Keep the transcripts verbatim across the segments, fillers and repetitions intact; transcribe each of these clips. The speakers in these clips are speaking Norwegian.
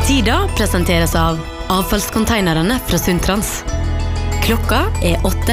Sida presenteres av avfallskonteinerne fra Sundtrans. Klokka er åtte.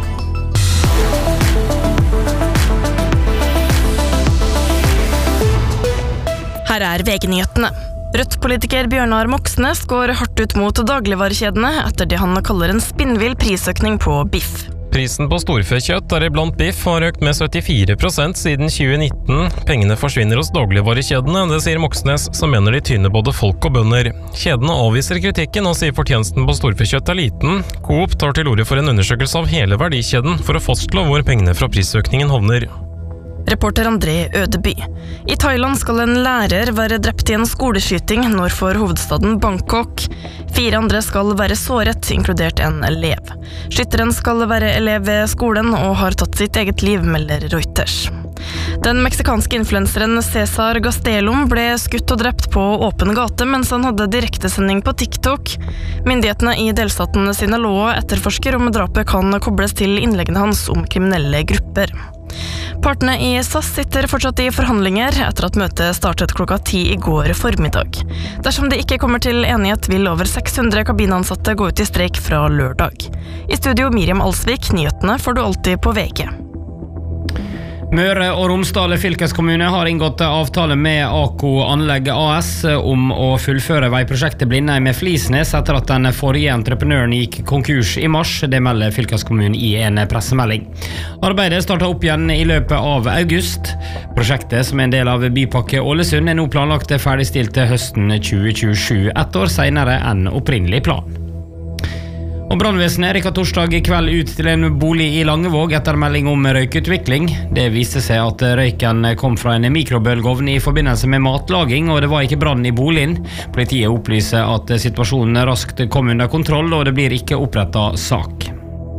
Her er V G-nyhetene. Rødt-politiker Bjørnar Moxnes går hardt ut mot dagligvarekjedene etter det han kaller en spinnvill prisøkning på biff. Prisen på storfekjøtt, deriblant biff, har økt med syttifire prosent siden tjue nitten. Pengene forsvinner hos dagligvarekjedene, det sier Moxnes, som mener de tyner både folk og bønder. Kjedene avviser kritikken og sier fortjenesten på storfekjøtt er liten. Coop tar til orde for en undersøkelse av hele verdikjeden for å fastslå hvor pengene fra prisøkningen havner. Reporter André Ødeby. I Thailand skal en lærer være drept i en skoleskyting nord for hovedstaden Bangkok. Fire andre skal være såret, inkludert en elev. Skytteren skal være elev ved skolen og har tatt sitt eget liv, melder Reuters. Den meksikanske influenseren Cesar Gastelum ble skutt og drept på åpen gate mens han hadde direktesending på TikTok. Myndighetene i delstaten Sinaloa etterforsker om drapet kan kobles til innleggene hans om kriminelle grupper. Partene i S A S sitter fortsatt i forhandlinger etter at møtet startet klokka ti i går formiddag. Dersom det ikke kommer til enighet, vil over seks hundre kabinansatte gå ut i streik fra lørdag. I studio Miriam Alsvik, nyhetene får du alltid på V G. Møre og Romsdal fylkeskommune har inngått avtale med Ako Anlegg A S om å fullføre veiprosjektet Blindheim med Flisnes etter at den forrige entreprenøren gikk konkurs i mars, det melder fylkeskommunen i en pressemelding. Arbeidet startet opp igjen i løpet av august. Prosjektet, som er en del av Bypakke Ålesund, er nå planlagt ferdigstilt til høsten tjue tjuesju, ett år senere enn opprinnelig plan. Og brannvesenet rykket torsdag i kveld ut til en bolig i Langevåg etter melding om røykutvikling. Det viste seg at røyken kom fra en mikrobølgeovn i forbindelse med matlaging, og det var ikke brann i boligen. Politiet opplyser at situasjonen raskt kom under kontroll, og det blir ikke opprettet sak.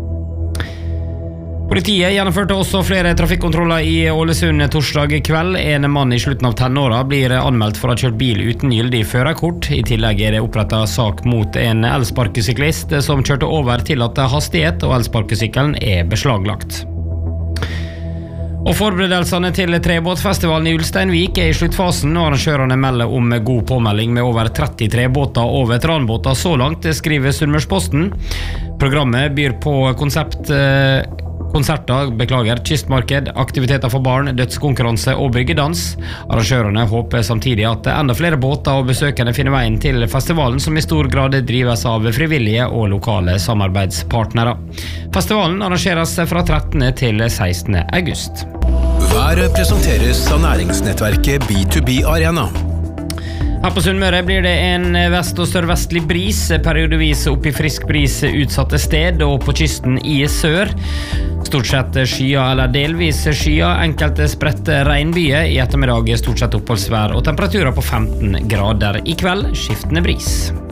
Politiet gjennomførte også flere trafikkontroller i Ålesund torsdag kveld. En mann i slutten av tenåra blir anmeldt for å ha kjørt bil uten gyldig førerkort. I tillegg er det opprettet sak mot en elsparkesyklist som kjørte over tillatt hastighet, og elsparkesykkelen er beslaglagt. Og forberedelsene til trebåtfestivalen i Ulsteinvik er i sluttfasen, og arrangørene melder om god påmelding med over tretti trebåter og veteranbåter så langt, skriver Sunnmørsposten. Programmet byr på konsept konserter, beklager, kystmarked, aktiviteter for barn, dødskonkurranse og bryggedans. Arrangørene håper samtidig at enda flere båter og besøkende finner veien til festivalen, som i stor grad drives av frivillige og lokale samarbeidspartnere. Festivalen arrangeres fra trettende til sekstende august. Været presenteres av næringsnettverket B to B Arena. Her på Sunnmøre blir det en vest- og sørvestlig bris, periodevis opp i frisk bris utsatte sted, og på kysten i sør. Stort sett skyer eller delvis skyer, enkelte spredte regnbyger, i ettermiddag stort sett oppholdsvær og temperaturer på femten grader. I kveld skiftende bris.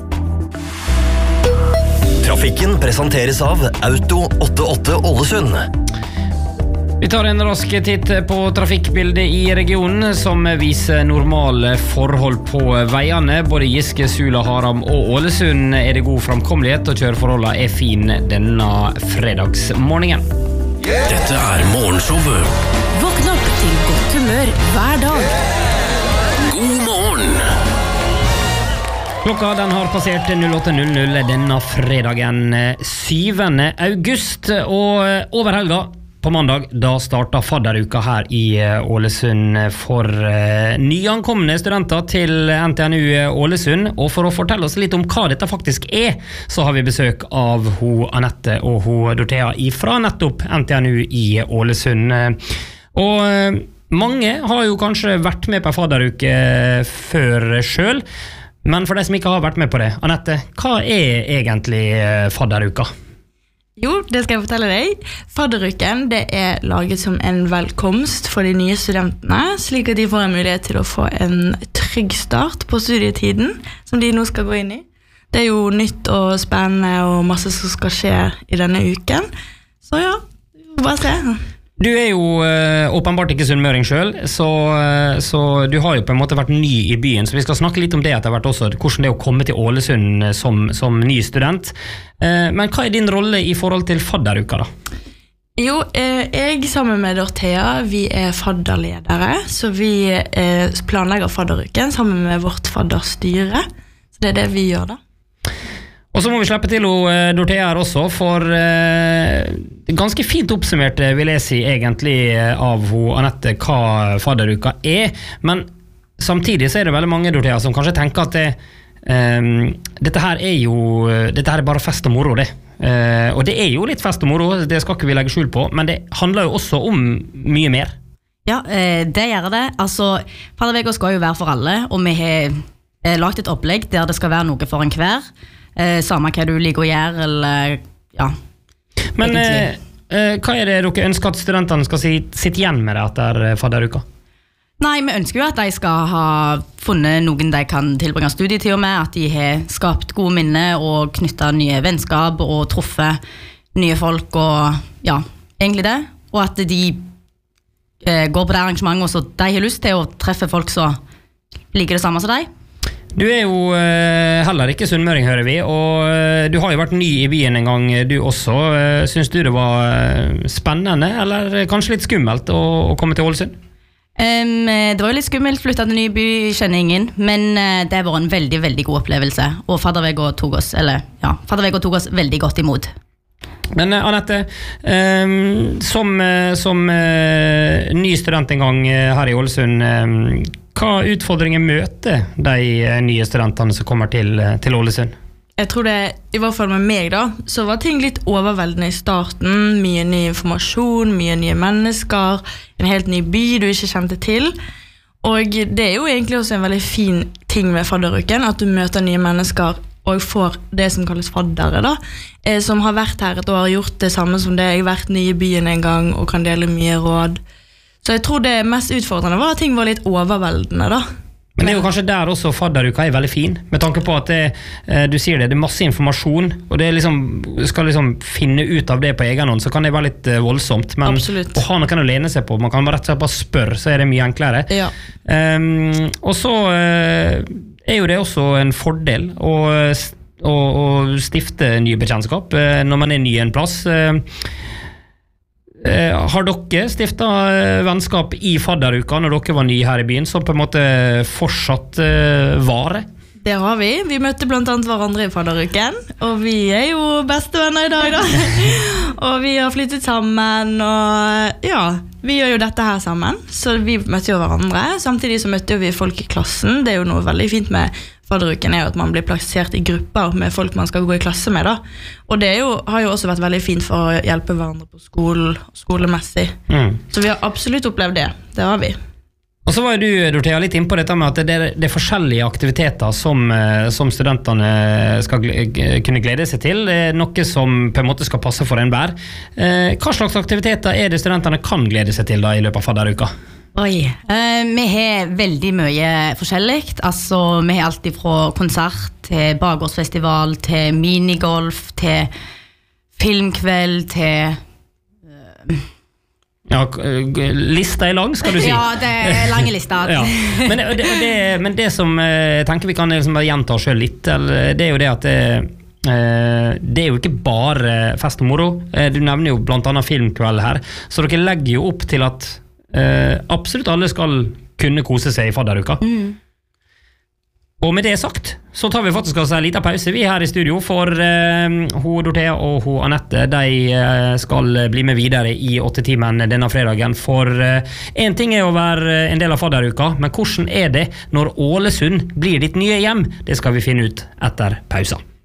Trafikken presenteres av Auto åttiåtte Ålesund. Vi tar en rask titt på trafikkbildet i regionen, som viser normale forhold på veiene. Både Giske, Sula, Haram og Ålesund er det god framkommelighet, og kjøreforholdene er fin denne fredagsmorgenen. Dette er morgenshowet. Våkn opp til godt humør hver dag. God morgen. Klokka den har passert null åtte null null denne fredagen syvende august, og over helga på mandag, da startet fadderuka her i Ålesund for uh, nyankomne studenter til N T N U Ålesund. Og for å fortelle oss litt om hva dette faktisk er, så har vi besøk av ho Anette og ho Dorthea fra nettopp N T N U i Ålesund. Og uh, mange har jo kanskje vært med på fadderuke før selv, men for de som ikke har vært med på det, Anette, hva er egentlig fadderuka? Jo, det skal jeg fortelle deg. Fadderuken, det er laget som en velkomst for de nye studentene, slik at de får en mulighet til å få en trygg start på studietiden, som de nå skal gå inn i. Det er jo nytt og spennende og masse som skal skje i denne uken. Så ja, bare se. Du er jo øh, åpenbart ikke sunnmøring selv, så, øh, så du har jo på en måte vært ny i byen, så vi skal snakke litt om det etter hvert også, hvordan det er å komme til Ålesund som, som ny student. Uh, men hva er din rolle i forhold til fadderuka da? Jo, eh, jeg sammen med Dorthea, vi er fadderledere, så vi eh, planlegger fadderuken sammen med vårt fadderstyre, Så det er det vi gjør da. Og så må vi slippe til uh, Dorthea her også, for uh, ganske fint oppsummert vil jeg si egentlig av ho Anette hva fadderuka er, men samtidig så er det veldig mange Dorthea som kanskje tenker at det, um, dette her er jo dette her er bare fest og moro det. Uh, og det er jo litt fest og moro, det skal ikke vi legge skjul på, men det handler jo også om mye mer. Ja, det gjør det. Altså, fadderveka skal jo være for alle, og vi har lagt et opplegg der det skal være noe for enhver. Eh, samme hva du liker å gjøre, eller ja. Men eh, eh, hva er det dere ønsker at studentene skal si, sitte igjen med det etter fadderuka? Nei, vi ønsker jo at de skal ha funnet noen de kan tilbringe studietida med, at de har skapt gode minner og knyttet nye vennskap og truffet nye folk og ja, egentlig det. Og at de eh, går på det arrangementet og så de har lyst til å treffe folk som liker det samme som deg. Du er jo uh, heller ikke sunnmøring, hører vi, og uh, du har jo vært ny i byen en gang, du også. Uh, Syns du det var uh, spennende, eller kanskje litt skummelt å, å komme til Ålesund? Um, det var jo litt skummelt, flyttet til ny by, kjenner ingen, men uh, det var en veldig, veldig god opplevelse, og fadderveka tok oss, eller ja, fadderveka tok oss veldig godt imot. Men uh, Anette, um, som, uh, som uh, ny student en gang uh, her i Ålesund, um, hva utfordringer møter de nye studentene som kommer til, til Ålesund? Jeg tror det, i hvert fall med meg da, så var ting litt overveldende i starten. Mye ny informasjon, mye nye mennesker, en helt ny by du ikke kjente til. Og det er jo egentlig også en veldig fin ting med fadderuken, at du møter nye mennesker og får det som kalles faddere da, eh, som har vært her et år og gjort det samme som det. Jeg har vært ny i byen en gang og kan dele mye råd. Så jeg tror det mest utfordrende var at ting var litt overveldende da. Men det er jo kanskje der også fadderuka er veldig fin, med tanke på at det, du sier det, det er masse informasjon, og det liksom, skal liksom finne ut av det på egen hånd, så kan det være litt voldsomt, men Absolutt. Å ha noe å lene seg på, man kan bare rett og slett bare spørre, så er det mye enklere. Ja. Um, og så uh, er jo det også en fordel å, å, å stifte nye bekjentskap uh, når man er ny i en plass. Uh, Har dere stiftet vennskap i fadderuka når dere var nye her i byen, som på en måte fortsatt uh, vare? Det har vi. Vi møtte blant annet hverandre i fadderuken, og vi er jo bestevenner i dag da. Og vi har flyttet sammen, og ja, vi gjør jo dette her sammen. Så vi møtte jo hverandre. Samtidig så møtte vi folk i klassen. Det er jo noe veldig fint med fadderuken er jo at man blir plassert i grupper med folk man skal gå i klasse med da. Og det er jo, har jo også vært veldig fint for å hjelpe hverandre på skolen, skolemessig. Mm. Så vi har absolutt opplevd det. Det har vi. Og så var jo du, Dorthea, litt inn på dette med at det er, det er forskjellige aktiviteter som, som studentene skal kunne glede seg til, noe som på en måte skal passe for enhver. Hva slags aktiviteter er det studentene kan glede seg til da i løpet av fadderuka? Oi, uh, vi har veldig mye forskjelligt. Altså, vi har alt fra konsert til bakgårdsfestival, til minigolf, til filmkveld, til... Uh... Ja, lista er lang, skal du si. Ja, det er lange lister. Ja. Men, det, det, men det som jeg tenker vi kan liksom bare gjenta oss selv litt, det er jo det at det, det er jo ikke bare fest og moro. Du nevner jo blant annet filmkveld her, så dere legger jo opp til at Uh, absolutt alle skal kunne kose seg i fadderuka. Mm. Og med det sagt, så tar vi faktisk oss en liten pause vi her i studio, for uh, ho Dorthea og ho Anette, de uh, skal bli med videre i åtte timen denne fredagen, for uh, en ting er å være en del av fadderuka, men hvordan er det når Ålesund blir ditt nye hjem? Det skal vi finne ut etter pausa.